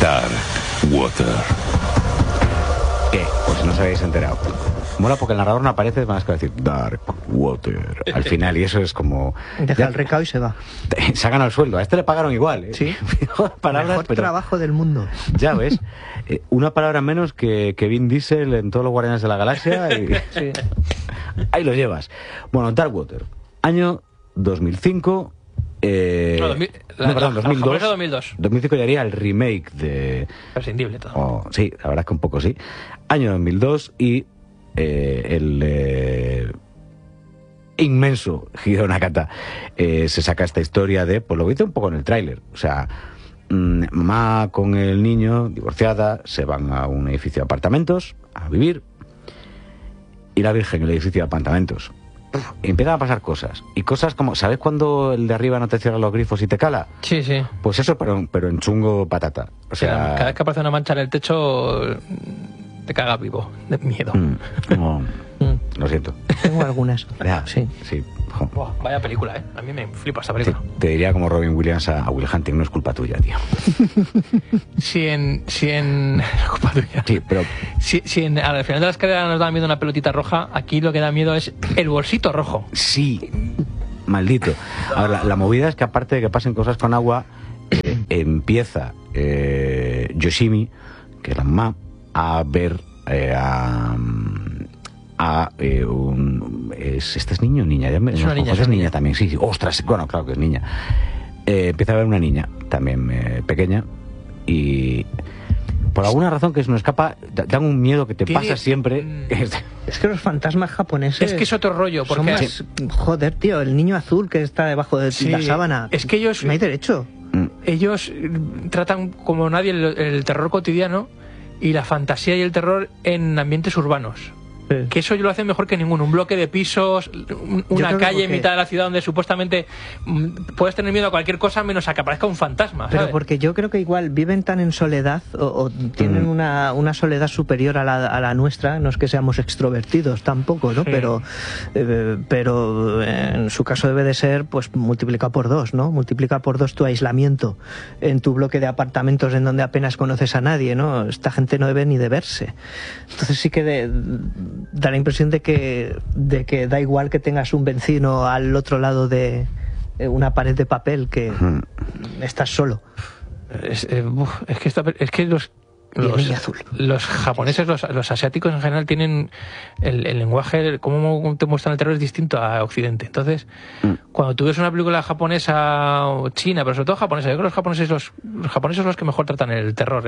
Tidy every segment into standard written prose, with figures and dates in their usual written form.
Dark Water. ¿Qué? Pues no os habéis enterado. Mola porque el narrador no aparece, van a decir Dark Water al final, y eso es como... Deja el recado y se va. Se ha ganado el sueldo. A este le pagaron igual, ¿eh? Sí. Palabras, Mejor pero... trabajo del mundo. Ya ves. Una palabra menos que Vin Diesel en todos los Guardianes de la Galaxia. Y... Sí. Ahí lo llevas. Bueno, Dark Water. Año 2005... perdón, 2002. 2005 ya haría el remake de... Prescindible todo. Sí, la verdad es que un poco sí. Año 2002 y el inmenso Hideo Nakata se saca esta historia de, pues lo viste un poco en el tráiler, o sea, mamá con el niño, divorciada, se van a un edificio de apartamentos a vivir, y la Virgen en el edificio de apartamentos. Y empiezan a pasar cosas. Y cosas como, ¿sabes cuando el de arriba no te cierra los grifos y te cala? Sí, sí. Pues eso, pero en chungo patata. O sea, cada vez que aparece una mancha en el techo, te cagas vivo, de miedo. Lo siento. Tengo algunas. Ya, sí. Buah, vaya película, ¿eh? A mí me flipa esta película. Te diría como Robin Williams a Will Hunting, no es culpa tuya, tío. Si en culpa tuya. Sí, pero... Si al final de la escalera nos da miedo una pelotita roja, aquí lo que da miedo es el bolsito rojo. Sí, maldito. Ahora, la movida es que aparte de que pasen cosas con agua, empieza Yoshimi, que es la mamá, a ver ¿este es niño o niña? Es una niña. Es niña también, sí. Ostras, bueno, claro que es niña. Empieza a ver una niña, también pequeña, y por alguna razón que se nos escapa, dan un miedo que te pasa siempre. Es que los fantasmas japoneses... Es que es otro rollo, porque... Más, joder, tío, el niño azul que está debajo de la sábana. Es que ellos... No hay derecho. Ellos tratan como nadie el terror cotidiano y la fantasía y el terror en ambientes urbanos. Sí. Que eso lo hacen mejor que ninguno. Un bloque de pisos, una calle en mitad de la ciudad donde supuestamente puedes tener miedo a cualquier cosa menos a que aparezca un fantasma, ¿sabes? Pero porque yo creo que igual viven tan en soledad o tienen una soledad superior a la nuestra. No es que seamos extrovertidos tampoco, ¿no? Sí. Pero en su caso debe de ser, pues multiplica por 2, ¿no? Multiplica por 2 tu aislamiento en tu bloque de apartamentos en donde apenas conoces a nadie, ¿no? Esta gente no debe ni de verse. Entonces sí que da la impresión de que da igual que tengas un vecino al otro lado de una pared de papel, que estás solo. Es que los japoneses, los asiáticos en general tienen el lenguaje, cómo te muestran el terror es distinto a Occidente. Entonces, cuando tú ves una película japonesa o china, pero sobre todo japonesa, yo creo que los japoneses son los que mejor tratan el terror.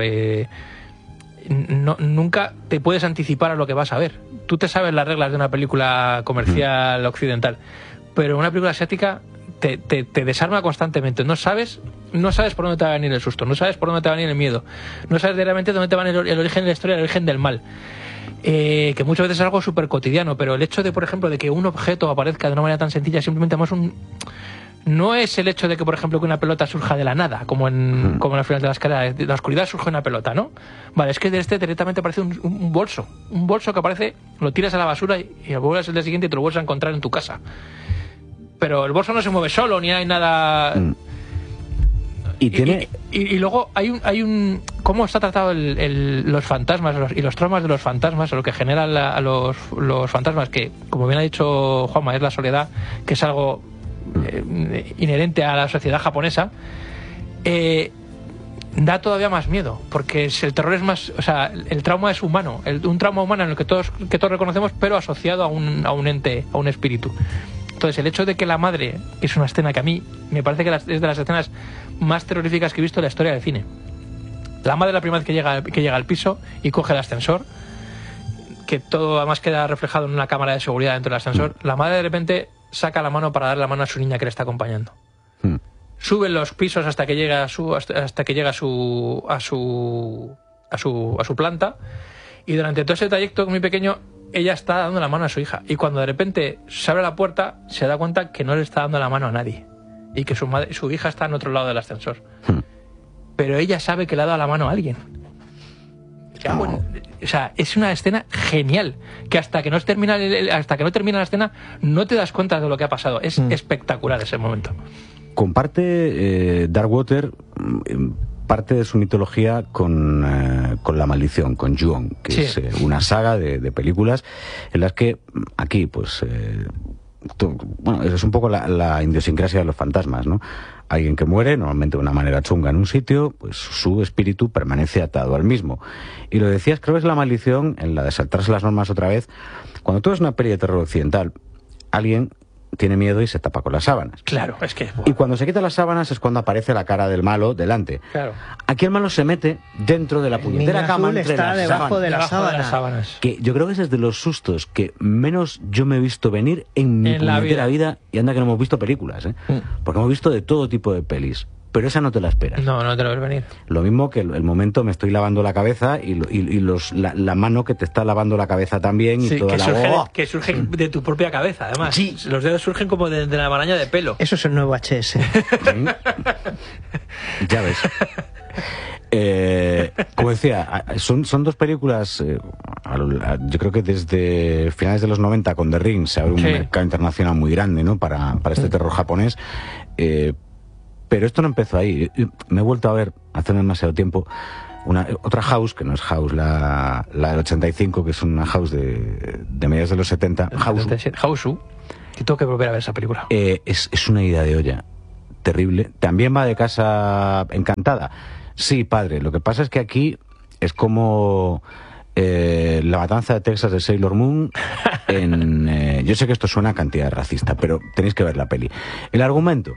Nunca te puedes anticipar a lo que vas a ver. Tú te sabes las reglas de una película comercial occidental, pero una película asiática te desarma constantemente. No sabes por dónde te va a venir el susto, no sabes por dónde te va a venir el miedo, no sabes realmente dónde te va a venir el origen de la historia, el origen del mal. Que muchas veces es algo súper cotidiano, pero el hecho de, por ejemplo, de que un objeto aparezca de una manera tan sencilla, simplemente no es el hecho de que, por ejemplo, que una pelota surja de la nada, como en el final de la escalera, de la oscuridad surge una pelota, ¿no? Vale, es que de directamente aparece un bolso que aparece, lo tiras a la basura y lo vuelves el día siguiente y te lo vuelves a encontrar en tu casa. Pero el bolso no se mueve solo, ni hay nada... Y luego hay un cómo está tratado los fantasmas y los traumas de los fantasmas, o lo que genera los fantasmas, que, como bien ha dicho Juanma, es la soledad, que es algo inherente a la sociedad japonesa. Da todavía más miedo, porque el terror es más, o sea, el trauma es humano, un trauma humano en el que todos reconocemos, pero asociado a un ente, a un espíritu. Entonces, el hecho de que la madre, que es una escena que a mí me parece que es de las escenas más terroríficas que he visto en la historia del cine. La madre, la primera vez que llega al piso y coge el ascensor, que todo además queda reflejado en una cámara de seguridad dentro del ascensor, la madre de repente saca la mano para darle la mano a su niña que le está acompañando. Sube los pisos hasta que llega a su planta, y durante todo ese trayecto muy pequeño ella está dando la mano a su hija, y cuando de repente se abre la puerta se da cuenta que no le está dando la mano a nadie y que su hija está en otro lado del ascensor, pero ella sabe que le ha dado la mano a alguien. O sea, es una escena genial, que hasta que no termina la escena no te das cuenta de lo que ha pasado. Es espectacular ese momento. Comparte Dark Water parte de su mitología con La Maldición, con Ju-on, que Sí. es una saga de películas en las que aquí, pues, bueno, es un poco la idiosincrasia de los fantasmas, ¿no? Alguien que muere, normalmente de una manera chunga en un sitio, pues su espíritu permanece atado al mismo. Y lo decías, creo que es La Maldición, en la de saltarse las normas otra vez. Cuando tú ves una peli de terror occidental, alguien tiene miedo y se tapa con las sábanas. Claro, es que... Y cuando se quita las sábanas es cuando aparece la cara del malo delante. Claro. Aquí el malo se mete dentro de la puñetera niño cama azul entre está las debajo sábanas. de la Debajo sábana. las sábanas. Que yo creo que ese es de los sustos que menos yo me he visto venir en mi En la puñetera vida. Y anda que no hemos visto películas, ¿eh? Porque hemos visto de todo tipo de pelis. Pero esa no te la esperas. No, no te lo ves venir. Lo mismo que el momento me estoy lavando la cabeza y la mano que te está lavando la cabeza también y Sí, toda que surge de tu propia cabeza, además. Sí. Los dedos surgen como de la maraña de pelo. Eso es el nuevo HS. Ya ves. Como decía, son dos películas, yo creo que desde finales de los 90 con The Ring se abre un Sí. mercado internacional muy grande, ¿no? Para este terror japonés. Pero esto no empezó ahí. Me he vuelto a ver, hace no demasiado tiempo, otra House, que no es House la del 85, que es una House de mediados de los 70. Hausu. Que tengo que volver a ver esa película. Es una idea de olla terrible. También va de Casa Encantada. Sí, padre. Lo que pasa es que aquí es como La Matanza de Texas de Sailor Moon. Yo sé que esto suena a cantidad racista, pero tenéis que ver la peli. El argumento: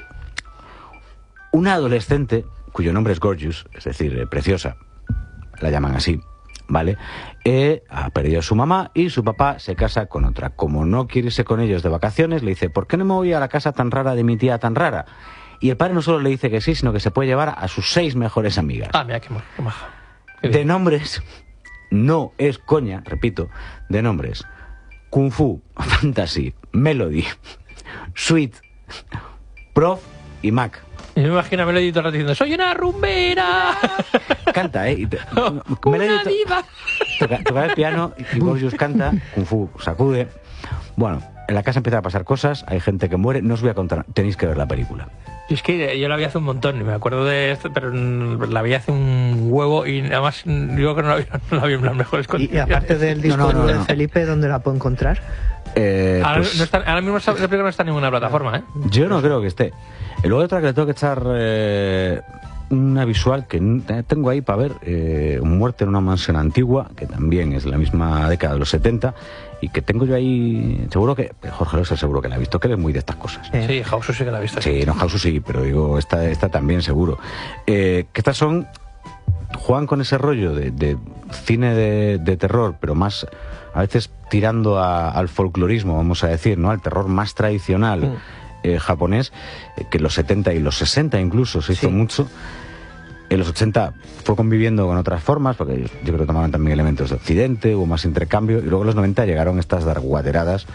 una adolescente, cuyo nombre es Gorgeous, es decir, preciosa, la llaman así, ¿vale? Ha perdido a su mamá y su papá se casa con otra. Como no quiere irse con ellos de vacaciones, le dice: ¿por qué no me voy a la casa tan rara de mi tía tan rara? Y el padre no solo le dice que sí, sino que se puede llevar a sus 6 mejores amigas. Ah, mira, qué maja. Qué De bien. nombres, no es coña, repito, de nombres: Kung Fu, Fantasy, Melody, Sweet, Prof y Mac. Y me imagino a Melody todo el rato diciendo: ¡soy una rumbera! Canta, ¿eh? ¡Una diva! Toca el piano y Gorgeous canta, Kung Fu sacude. Bueno, en la casa empiezan a pasar cosas, hay gente que muere, no os voy a contar, tenéis que ver la película. Y es que yo la vi hace un montón, y me acuerdo de esto, pero la vi hace un huevo y además yo creo que no la vi en las mejores Y condiciones. aparte del disco No. de Felipe, ¿dónde la puedo encontrar? Ahora, Pues, ahora mismo esa película no está en ninguna plataforma, ¿eh? yo no creo que esté. Y luego otra que le tengo que echar una visual que tengo ahí para ver, Muerte en una mansión antigua, que también es de la misma década de los 70, y que tengo yo ahí, seguro que, Jorge Losa seguro que la ha visto, que él es muy de estas cosas. Sí, Hausu sí que la he visto. Sí, no, House sí, pero digo, esta también seguro. Que estas juegan con ese rollo de cine de terror, pero más, a veces tirando al folclorismo, vamos a decir, ¿no? Al terror más tradicional japonés, que en los 70 y los 60 incluso se hizo mucho. En los 80 fue conviviendo con otras formas, porque yo creo que tomaban también elementos de Occidente, hubo más intercambio, y luego en los 90 llegaron estas darkwateradas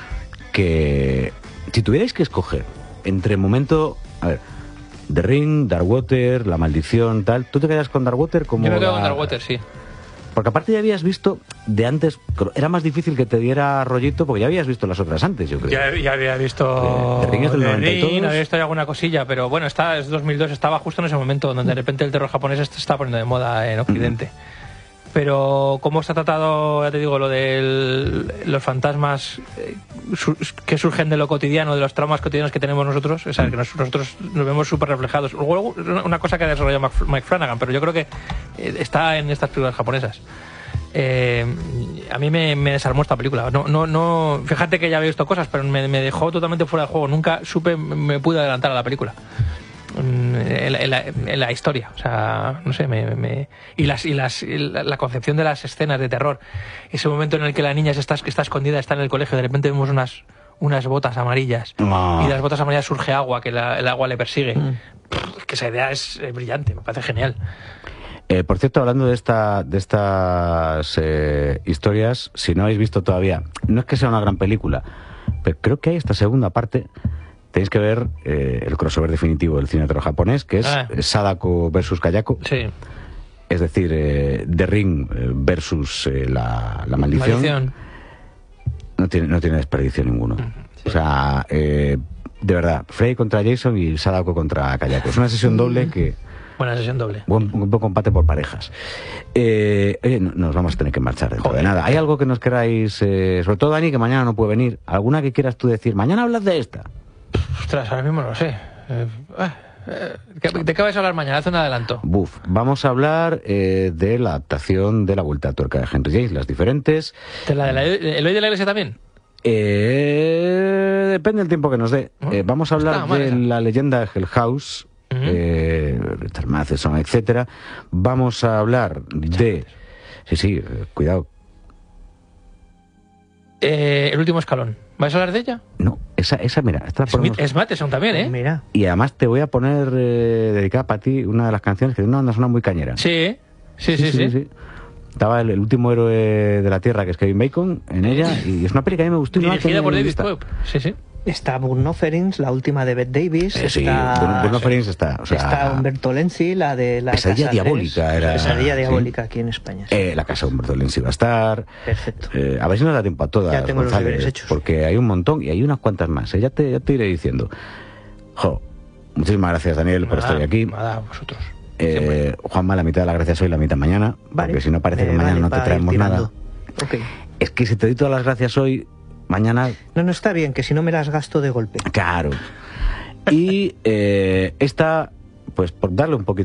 que, si tuvierais que escoger entre momento, a ver, The Ring, Darkwater, La Maldición, tal, ¿tú te quedas con Darkwater como Yo me quedo con Darkwater, sí. Porque aparte ya habías visto de antes, era más difícil que te diera rollito porque ya habías visto las otras antes, yo creo. Ya había visto The Ring es del 90 y todos. había visto alguna cosilla, pero bueno, esta es 2002, estaba justo en ese momento donde de repente el terror japonés se está poniendo de moda en Occidente. Pero cómo está tratado, ya te digo, lo de los fantasmas que surgen de lo cotidiano, de los traumas cotidianos que tenemos nosotros, o sea, que nosotros nos vemos súper reflejados. Luego, una cosa que ha desarrollado Mike Flanagan, pero yo creo que está en estas películas japonesas. A mí me desarmó esta película. No, fíjate que ya había visto cosas, pero me dejó totalmente fuera de juego. Nunca me pude adelantar a la película. En la historia, o sea, no sé, la concepción de las escenas de terror, ese momento en el que la niña está escondida, está en el colegio, de repente vemos unas botas amarillas y de las botas amarillas surge agua, que el agua le persigue. Que esa idea es brillante, me parece genial. Por cierto, hablando de estas historias, si no habéis visto todavía, no es que sea una gran película, pero creo que hay esta segunda parte. Tenéis que ver el crossover definitivo del cine terror japonés, que es Sadako versus Kayako. Sí. Es decir, The Ring versus la Maldición. No tiene desperdicio ninguno. Sí. O sea, de verdad, Freddy contra Jason y Sadako contra Kayako. Es una sesión doble que Buena sesión doble. Un poco empate por parejas. Nos vamos a tener que marchar dentro de nada. ¿Hay algo que nos queráis, sobre todo Dani, que mañana no puede venir? ¿Alguna que quieras tú decir? Mañana hablas de esta. Ostras, ahora mismo no lo sé. ¿De qué vais a hablar mañana? Haz un adelanto. Vamos a hablar de la adaptación de La Vuelta a Tuerca de Henry James, las diferentes. ¿El hoy de la iglesia también? Depende del tiempo que nos dé. Vamos a hablar de la leyenda de Hell House, Richard Matheson, etcétera. Vamos a hablar de... Sí, cuidado. El último escalón. ¿Vais a hablar de ella? No, esa mira. Esta es Matheson también, ¿eh? Mira. Y además te voy a poner dedicada para ti una de las canciones que tiene una banda sonora muy cañera. Sí. Estaba el último héroe de la Tierra, que es Kevin Bacon, en ella, y es una peli que a mí me gustó. Dirigida por David Cope. Sí. Está Burn Offerings, la última de Bette Davis. Burn Offerings está. O sea, está Umberto Lenzi, la de la Pesadilla Diabólica. Pesadilla Diabólica aquí en España. Sí. La casa de Umberto Lenzi va a estar. Perfecto. A ver si nos da tiempo a todas. Ya tengo González, los deberes hechos. Porque hay un montón y hay unas cuantas más. Ya te iré diciendo. Muchísimas gracias, Daniel, por estar aquí. Nada, vosotros. Juanma, la mitad de la gracias hoy, la mitad mañana. Vale. Porque si no parece que mañana no te traemos nada. Okay. Es que si te doy todas las gracias hoy, mañana... No está bien, que si no me las gasto de golpe. Claro. Y esta, pues por darle un poquito